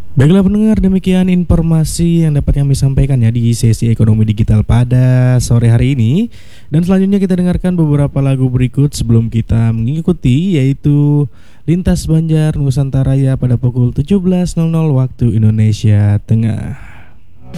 Baiklah pendengar, demikian informasi yang dapat kami sampaikan ya di sesi ekonomi digital pada sore hari ini. Dan selanjutnya kita dengarkan beberapa lagu berikut sebelum kita mengikuti, yaitu Lintas Banjar Nusantara ya pada pukul 17.00 waktu Indonesia Tengah.